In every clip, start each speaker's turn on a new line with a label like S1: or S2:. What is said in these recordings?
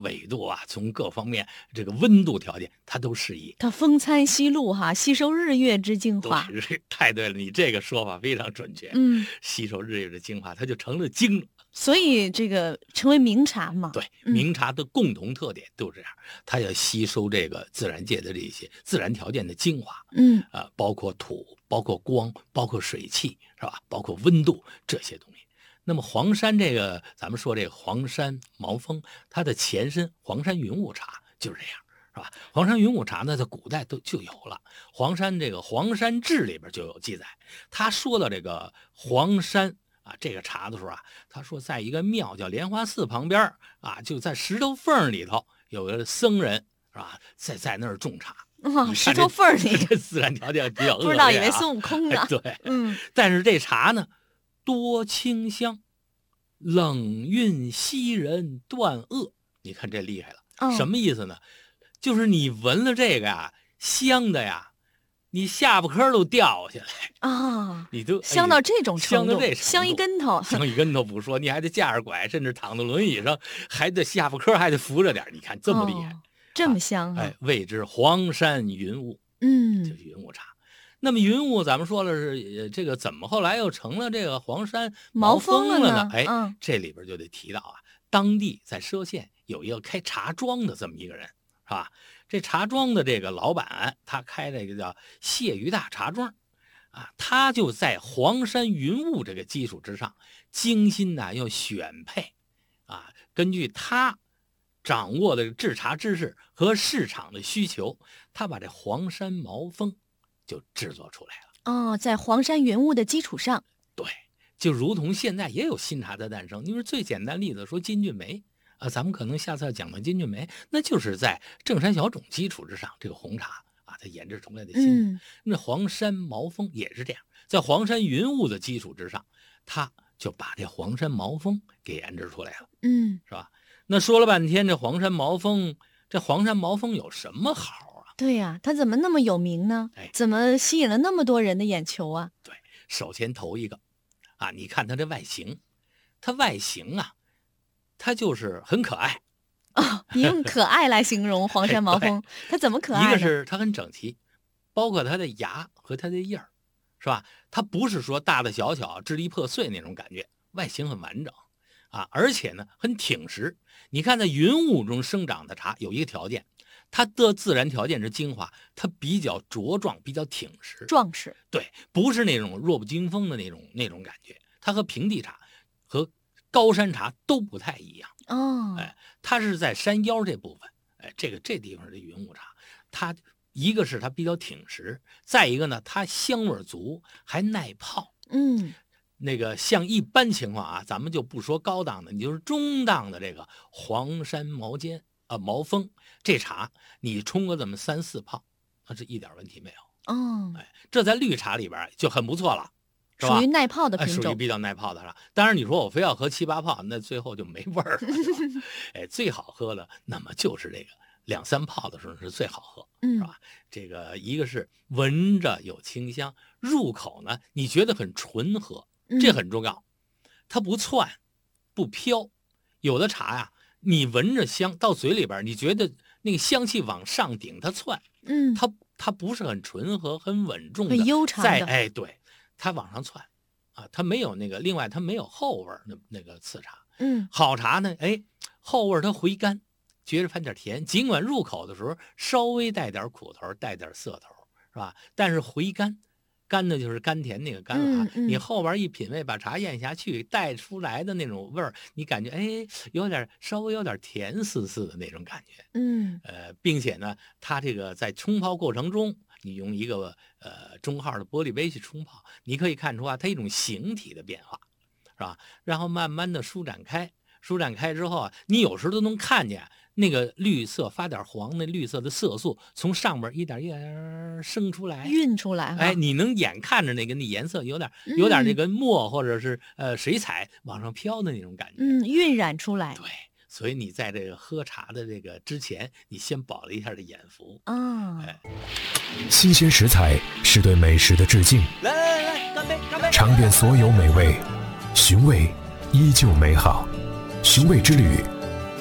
S1: 纬度啊，从各方面这个温度条件，它都适宜。
S2: 它风餐吸露哈，吸收日月之精华。
S1: 对，太对了，你这个说法非常准确。吸收日月的精华，它就成了精了。
S2: 所以这个成为名茶嘛。
S1: 对，名茶的共同特点都这样，它要吸收这个自然界的这些自然条件的精华。包括土，包括光，包括水汽，是吧？包括温度这些东西。那么黄山这个，咱们说这个黄山毛峰，它的前身黄山云雾茶就是这样，是吧？黄山云雾茶呢，在古代就有了。黄山这个《黄山志》里边就有记载，他说到这个黄山啊这个茶的时候啊，他说在一个庙叫莲花寺旁边啊，就在石头缝里头有个僧人，是吧？在那儿种茶。
S2: 石头缝里，
S1: 这自然条件比较恶劣，
S2: 不知道以为孙悟空呢。
S1: 对，但是这茶呢，多清香，冷韵吸人断恶。你看这厉害了，什么意思呢？就是你闻了这个呀，香的呀，你下巴颏都掉下来啊！你都
S2: 香到这种程度，
S1: 香
S2: 一跟头，
S1: 香一跟头不说，你还得架着拐，甚至躺在轮椅上，还得下巴颏还得扶着点。你看这么厉害。
S2: 这么香
S1: 谓之黄山云雾，就是云雾茶。那么云雾咱们说了是这个，怎么后来又成了这个黄山毛峰了呢？这里边就得提到啊，当地在歙县有一个开茶庄的这么一个人，是吧？这茶庄的这个老板，他开这个叫谢鱼大茶庄啊，他就在黄山云雾这个基础之上，精心的要选配啊，根据他掌握的制茶知识和市场的需求，他把这黄山毛峰就制作出来了。
S2: 在黄山云雾的基础上，
S1: 对，就如同现在也有新茶的诞生。因为最简单例子说金骏眉啊，咱们可能下次要讲到金骏眉，那就是在正山小种基础之上，这个红茶啊，它研制出来的新。那黄山毛峰也是这样，在黄山云雾的基础之上，他就把这黄山毛峰给研制出来了。是吧？那说了半天，这黄山毛峰有什么好啊？
S2: 对呀，它怎么那么有名呢？怎么吸引了那么多人的眼球啊？
S1: 对，首先头一个啊，你看它这外形，啊，它就是很可爱
S2: 你用可爱来形容黄山毛峰，它怎么可爱呢？
S1: 一个是它很整齐，包括它的芽和它的叶儿，是吧？它不是说大大小小、支离破碎那种感觉，外形很完整。而且呢很挺实。你看在云雾中生长的茶有一个条件，它的自然条件是精华，它比较茁壮，比较挺实，
S2: 壮实。
S1: 对，不是那种弱不禁风的那种感觉。它和平地茶和高山茶都不太一样。它是在山腰这部分。这地方的云雾茶，它一个是它比较挺实，再一个呢它香味足，还耐泡。那个像一般情况啊，咱们就不说高档的，你就是中档的这个黄山毛峰这茶，你冲个这么3、4泡，那是一点问题没有。这在绿茶里边就很不错了，是吧？
S2: 属于耐泡的品种，
S1: 属于比较耐泡的了。当然你说我非要喝7、8泡，那最后就没味儿了。最好喝的那么就是这个2、3泡的时候是最好喝，是吧？这个一个是闻着有清香，入口呢你觉得很醇和。这很重要，它不窜不飘。有的茶呀，你闻着香到嘴里边，你觉得那个香气往上顶，它窜，它不是很醇和很稳重的，
S2: 很悠长的。
S1: 对，它往上窜啊，它没有那个，另外它没有后味那个次茶。好茶呢，后味它回甘，觉着泛点甜，尽管入口的时候稍微带点苦头，带点涩头，是吧？但是回甘。甘的就是甘甜那个甘了你后边一品味，把茶咽下去，带出来的那种味儿，你感觉稍微有点甜丝丝的那种感觉。并且呢，它这个在冲泡过程中，你用一个中号的玻璃杯去冲泡，你可以看出它一种形体的变化，是吧？然后慢慢的舒展开之后啊，你有时候都能看见那个绿色发点黄，那绿色的色素从上边一点一点生出来，
S2: 晕出来。
S1: 你能眼看着那颜色有点那个墨或者是水彩往上飘的那种感觉，
S2: 晕染出来。
S1: 对，所以你在这个喝茶的这个之前，你先饱了一下这眼福
S3: 新鲜食材是对美食的致敬，
S4: 来，干杯！
S3: 尝遍所有美味，寻味依旧美好。寻味之旅，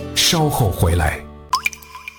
S3: 稍后回来。